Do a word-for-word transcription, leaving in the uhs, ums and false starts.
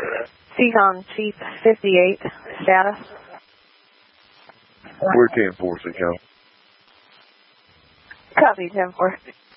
Seacon Chief fifty-eight, status. We're ten four, Seacon. Copy, ten four.